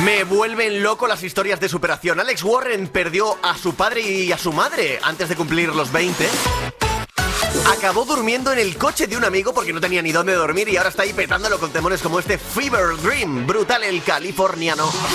Me vuelven loco las historias de superación. Alex Warren perdió a su padre y a su madre antes de cumplir los 20. Acabó durmiendo en el coche de un amigo porque no tenía ni dónde dormir y ahora está ahí petándolo con temones como este Fever Dream. Brutal el californiano.